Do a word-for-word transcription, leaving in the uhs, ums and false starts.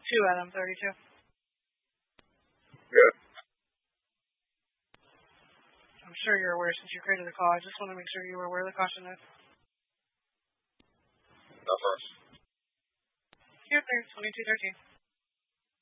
two at M thirty-two. Good. I'm sure you're aware since you created the call. I just want to make sure you were aware of the caution is. Not first. Here, there's twenty-two thirteen.